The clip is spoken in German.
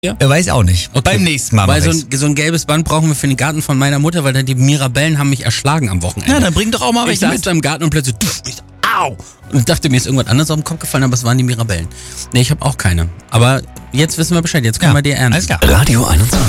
Ja. Weiß auch nicht. Okay. Beim nächsten Mal. Weil so ein gelbes Band brauchen wir für den Garten von meiner Mutter, weil dann die Mirabellen haben mich erschlagen am Wochenende. Ja, dann bring doch auch mal welche mit. Ich saß da im Garten und plötzlich, au! Und ich dachte, mir ist irgendwas anderes auf den Kopf gefallen, aber es waren die Mirabellen. Nee, ich habe auch keine. Aber jetzt wissen wir Bescheid, jetzt können wir dir ernten. Alles klar. Radio 21.